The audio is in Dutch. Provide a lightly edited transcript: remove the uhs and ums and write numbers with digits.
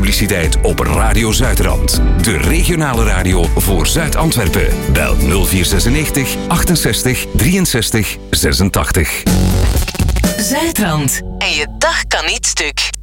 publiciteit op Radio Zuidrand. De regionale radio voor Zuid-Antwerpen. Bel 0496 68 63 86. Zuidrand. En je dag kan niet stuk.